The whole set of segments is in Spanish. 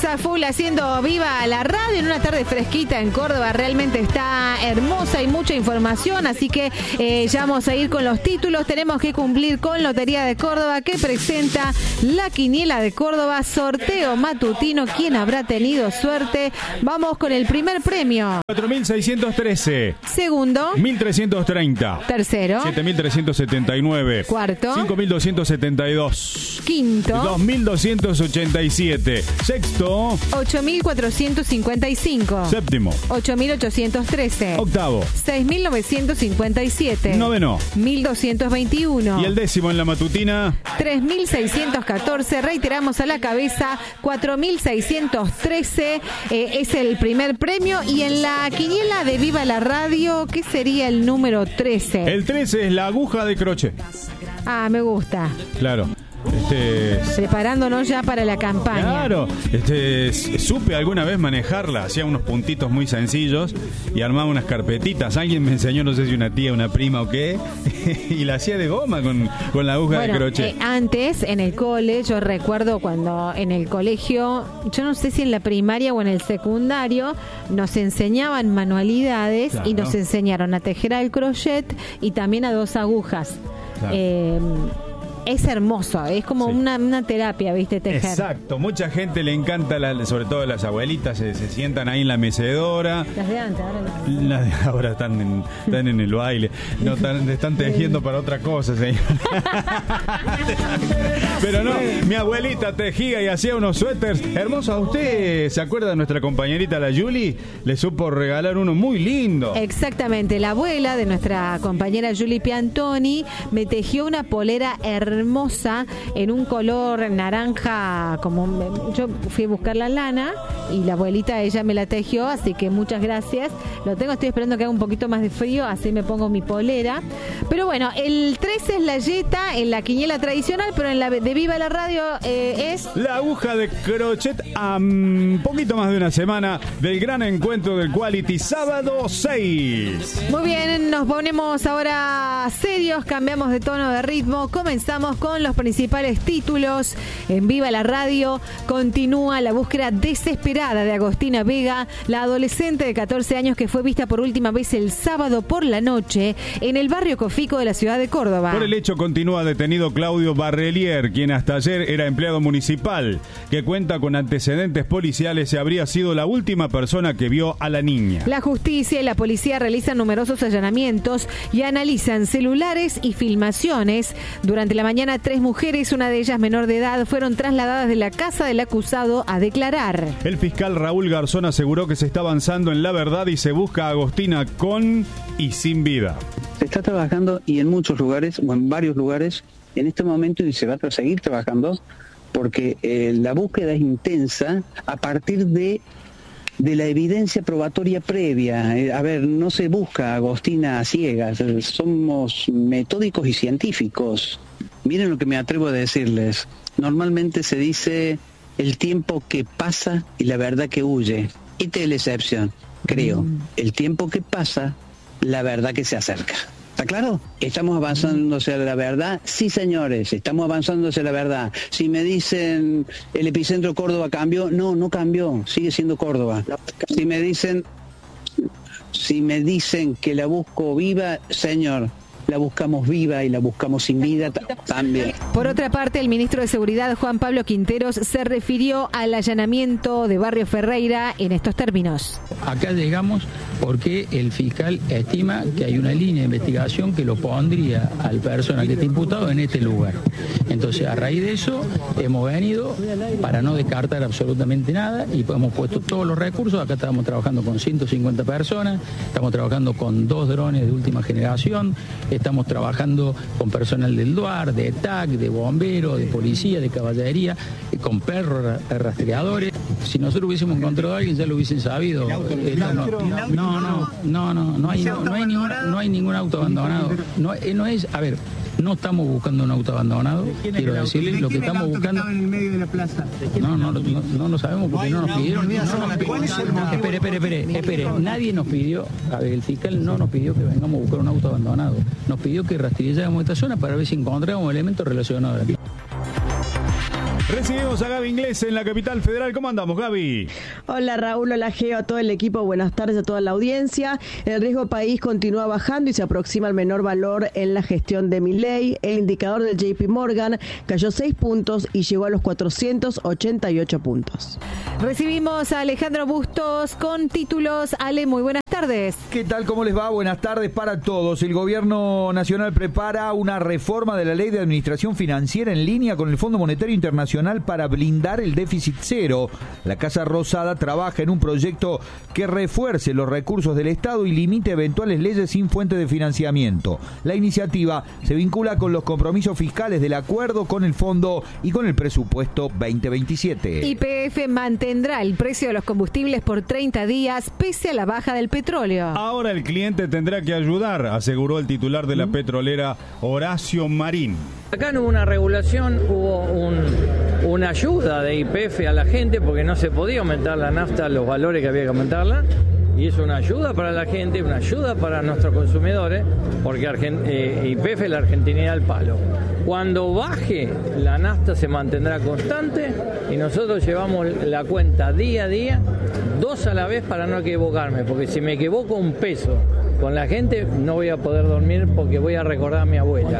Estamos a full haciendo viva la radio en una tarde fresquita en Córdoba. Realmente está hermosa y mucha información, así que ya vamos a ir con los títulos. Tenemos que cumplir con Lotería de Córdoba, que presenta la Quiniela de Córdoba, sorteo matutino. ¿Quién habrá tenido suerte? Vamos con el primer premio. 4.613. Segundo. 1.330. Tercero. 7.379. Cuarto. 5.272. Quinto. 2.287. Sexto. 8.455. Séptimo. 8.813. Octavo. 6.957. Noveno. 1.221. Y el décimo en la matutina. 3.614. Reiteramos a la cabeza. 4.613 es el primer premio. Y en la quiniela de Viva la Radio, ¿qué sería el número 13? El 13 es la aguja de crochet. Ah, me gusta. Claro. Preparándonos ya para la campaña. Claro, supe alguna vez manejarla, hacía unos puntitos muy sencillos y armaba unas carpetitas. Alguien me enseñó, no sé si una tía, una prima o qué, y la hacía de goma con la aguja de crochet. Antes, en el cole, yo recuerdo cuando en el colegio, yo no sé si en la primaria o en el secundario, nos enseñaban manualidades. Claro. Y nos enseñaron a tejer al crochet y también a 2 agujas. Claro. Es hermoso, es como una terapia, ¿viste? Tejer. Exacto, mucha gente le encanta, sobre todo las abuelitas, se sientan ahí en la mecedora. Las de antes, ahora no. Las de ahora están en el baile, no están tejiendo para otra cosa, señor. Pero no, mi abuelita tejía y hacía unos suéteres hermosos. ¿A usted se acuerda de nuestra compañerita la Julie? Le supo regalar uno muy lindo. Exactamente, la abuela de nuestra compañera Julie Piantoni me tejió una polera hermosa en un color naranja, yo fui a buscar la lana y la abuelita ella me la tejió, así que muchas gracias. Estoy esperando que haga un poquito más de frío, así me pongo mi polera. Pero bueno, el 13 es la yeta en la quiniela tradicional, pero en la de Viva la Radio es la aguja de crochet, a un poquito más de una semana del gran encuentro del Quality, sábado 6. Muy bien, nos ponemos ahora serios, cambiamos de tono, de ritmo, comenzamos con los principales títulos. En Viva la Radio continúa la búsqueda desesperada de Agostina Vega, la adolescente de 14 años que fue vista por última vez el sábado por la noche en el barrio Cofico de la ciudad de Córdoba. Por el hecho continúa detenido Claudio Barrelier, quien hasta ayer era empleado municipal, que cuenta con antecedentes policiales y habría sido la última persona que vio a la niña. La justicia y la policía realizan numerosos allanamientos y analizan celulares y filmaciones. Durante la mañana, 3 mujeres, una de ellas menor de edad, fueron trasladadas de la casa del acusado a declarar. El fiscal Raúl Garzón aseguró que se está avanzando en la verdad y se busca a Agostina con y sin vida. Se está trabajando y en muchos lugares, o en varios lugares, en este momento, y se va a seguir trabajando, porque la búsqueda es intensa a partir de la evidencia probatoria previa. A ver, no se busca a Agostina a ciegas, somos metódicos y científicos. Miren lo que me atrevo a decirles. Normalmente se dice el tiempo que pasa y la verdad que huye. Esta es la excepción, creo. El tiempo que pasa, la verdad que se acerca. ¿Está claro? ¿Estamos avanzando hacia la verdad? Sí, señores, estamos avanzando hacia la verdad. Si me dicen el epicentro Córdoba cambió, no cambió, sigue siendo Córdoba. Si me dicen que la busco viva, señor, la buscamos viva y la buscamos sin vida también. Por otra parte, el ministro de Seguridad, Juan Pablo Quinteros, se refirió al allanamiento de Barrio Ferreira en estos términos. Acá llegamos porque el fiscal estima que hay una línea de investigación que lo pondría al personal que está imputado en este lugar. Entonces, a raíz de eso, hemos venido para no descartar absolutamente nada y hemos puesto todos los recursos. Acá estamos trabajando con 150 personas, estamos trabajando con 2 drones de última generación, estamos trabajando con personal del DUAR, de TAC, de bomberos, de policía, de caballería, con perros rastreadores. Si nosotros hubiésemos encontrado a alguien, ya lo hubiesen sabido. No hay ningún auto abandonado. No es, a ver, no estamos buscando un auto abandonado. Quiero decirles, lo que estamos buscando. En el medio de la plaza. No lo sabemos porque no nos pidieron. Espere. Nadie nos pidió, a ver, el fiscal no nos pidió que vengamos a buscar un auto abandonado. Nos pidió que rastrilláramos esta zona para ver si encontramos elementos relacionados. Recibimos a Gaby Inglés en la capital federal. ¿Cómo andamos, Gaby? Hola, Raúl, hola, Geo, a todo el equipo. Buenas tardes a toda la audiencia. El riesgo país continúa bajando y se aproxima al menor valor en la gestión de Milei. El indicador del JP Morgan cayó 6 puntos y llegó a los 488 puntos. Recibimos a Alejandro Bustos con títulos. Ale, muy buenas tardes. ¿Qué tal? ¿Cómo les va? Buenas tardes para todos. El gobierno nacional prepara una reforma de la ley de administración financiera en línea con el Fondo Monetario Internacional para blindar el déficit cero. La Casa Rosada trabaja en un proyecto que refuerce los recursos del Estado y limite eventuales leyes sin fuente de financiamiento. La iniciativa se vincula con los compromisos fiscales del acuerdo con el fondo y con el presupuesto 2027. YPF mantendrá el precio de los combustibles por 30 días pese a la baja del petróleo. Ahora el cliente tendrá que ayudar, aseguró el titular de la petrolera, Horacio Marín. Acá no hubo una regulación, hubo una ayuda de YPF a la gente porque no se podía aumentar la nafta, los valores que había que aumentarla, y es una ayuda para la gente, una ayuda para nuestros consumidores, porque YPF es la argentinidad al palo. Cuando baje, la nafta se mantendrá constante y nosotros llevamos la cuenta día a día, 2 a la vez para no equivocarme, porque si me equivoco un peso con la gente no voy a poder dormir porque voy a recordar a mi abuela.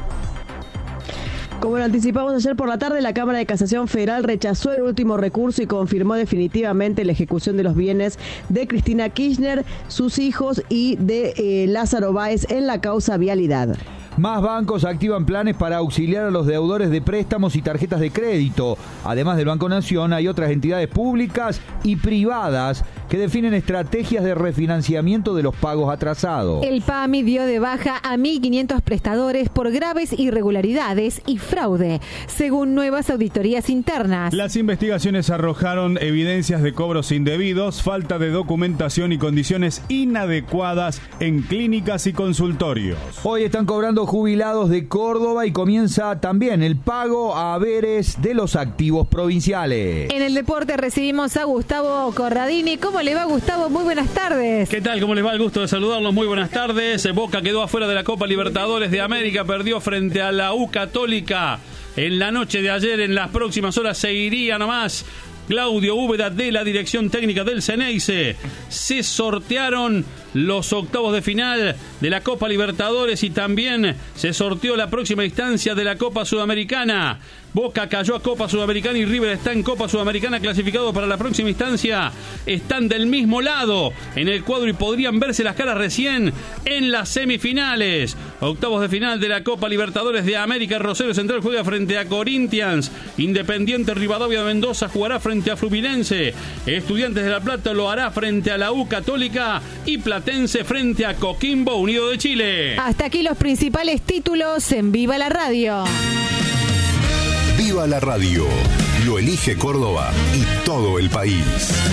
Como lo anticipamos ayer por la tarde, la Cámara de Casación Federal rechazó el último recurso y confirmó definitivamente la ejecución de los bienes de Cristina Kirchner, sus hijos y de Lázaro Báez en la causa Vialidad. Más bancos activan planes para auxiliar a los deudores de préstamos y tarjetas de crédito. Además del Banco Nación, hay otras entidades públicas y privadas que definen estrategias de refinanciamiento de los pagos atrasados. El PAMI dio de baja a 1.500 prestadores por graves irregularidades y fraude, según nuevas auditorías internas. Las investigaciones arrojaron evidencias de cobros indebidos, falta de documentación y condiciones inadecuadas en clínicas y consultorios. Hoy están cobrando jubilados de Córdoba y comienza también el pago a haberes de los activos provinciales. En el deporte recibimos a Gustavo Corradini. ¿Cómo le va, Gustavo? Muy buenas tardes. ¿Qué tal? ¿Cómo les va? El gusto de saludarlos. Muy buenas tardes. Boca quedó afuera de la Copa Libertadores de América, perdió frente a la U Católica en la noche de ayer. En las próximas horas se iría nomás Claudio Úbeda de la dirección técnica del Ceneice. Se sortearon los octavos de final de la Copa Libertadores y también se sorteó la próxima instancia de la Copa Sudamericana. Boca cayó a Copa Sudamericana y River está en Copa Sudamericana clasificado para la próxima instancia. Están del mismo lado en el cuadro y podrían verse las caras recién en las semifinales. Octavos de final de la Copa Libertadores de América. Rosario Central juega frente a Corinthians. Independiente Rivadavia de Mendoza jugará frente a Fluminense. Estudiantes de La Plata lo hará frente a la U Católica y Platense frente a Coquimbo Unido de Chile. Hasta aquí los principales títulos en Viva la Radio. Viva la Radio, lo elige Córdoba y todo el país.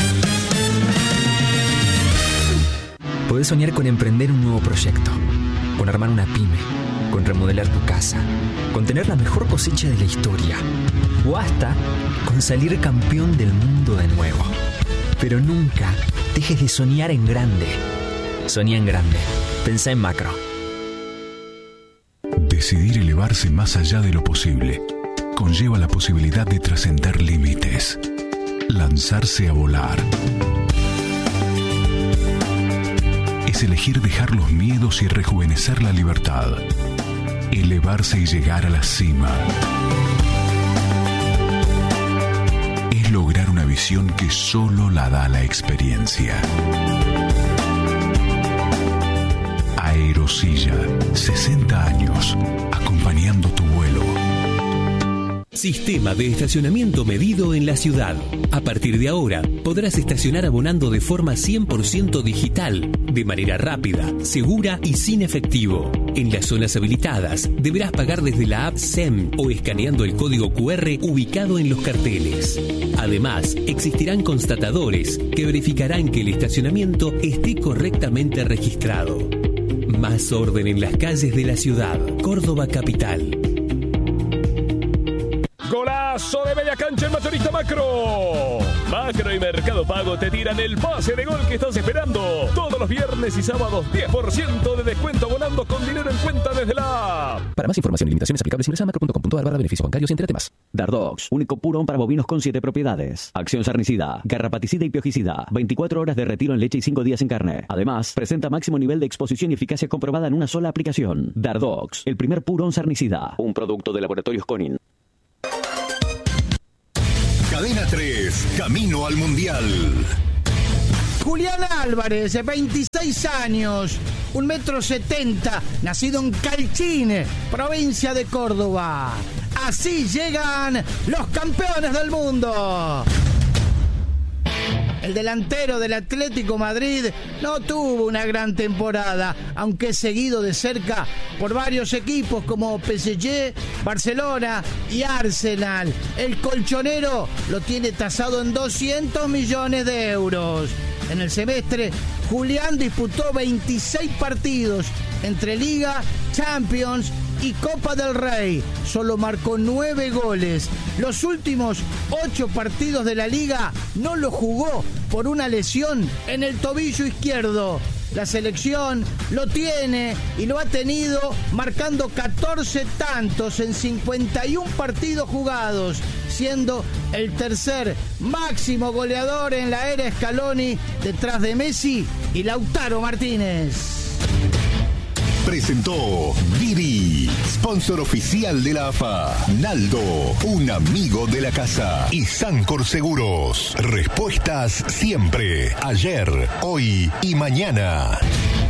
Podés soñar con emprender un nuevo proyecto, con armar una pyme, con remodelar tu casa, con tener la mejor cosecha de la historia, o hasta con salir campeón del mundo de nuevo. Pero nunca dejes de soñar en grande. Soñá en grande. Pensá en macro. Decidir elevarse más allá de lo posible conlleva la posibilidad de trascender límites, lanzarse a volar. Es elegir dejar los miedos y rejuvenecer la libertad, elevarse y llegar a la cima. Es lograr una visión que solo la da la experiencia. Aerosilla, 60 años, acompañando tu vuelo. Sistema de estacionamiento medido en la ciudad. A partir de ahora, podrás estacionar abonando de forma 100% digital, de manera rápida, segura y sin efectivo. En las zonas habilitadas, deberás pagar desde la app SEM o escaneando el código QR ubicado en los carteles. Además, existirán constatadores que verificarán que el estacionamiento esté correctamente registrado. Más orden en las calles de la ciudad. Córdoba Capital. Golazo de media cancha en Mayorista Macro. Macro y Mercado Pago te tiran el pase de gol que estás esperando. Todos los viernes y sábados 10% de descuento abonando con dinero en cuenta desde la app. Para más información y limitaciones aplicables ingresa a macro.com.ar/beneficios bancarios y entre temas. Dardox, único purón para bovinos con 7 propiedades. Acción sarnicida, garrapaticida y piojicida. 24 horas de retiro en leche y 5 días en carne. Además, presenta máximo nivel de exposición y eficacia comprobada en una sola aplicación. Dardox, el primer purón sarnicida. Un producto de Laboratorios Conin. Cadena 3, camino al Mundial. Julián Álvarez, 26 años, 1,70 m, nacido en Calchín, provincia de Córdoba. Así llegan los campeones del mundo. El delantero del Atlético Madrid no tuvo una gran temporada, aunque es seguido de cerca por varios equipos como PSG, Barcelona y Arsenal. El colchonero lo tiene tasado en 200 millones de euros. En el semestre, Julián disputó 26 partidos entre Liga, Champions y Copa del Rey. Solo marcó 9 goles. Los últimos 8 partidos de la Liga no lo jugó por una lesión en el tobillo izquierdo. La selección lo tiene y lo ha tenido marcando 14 tantos en 51 partidos jugados, siendo el tercer máximo goleador en la era Scaloni, detrás de Messi y Lautaro Martínez. Presentó Diri, sponsor oficial de la AFA. Naldo, un amigo de la casa. Y Sancor Seguros. Respuestas siempre, ayer, hoy y mañana.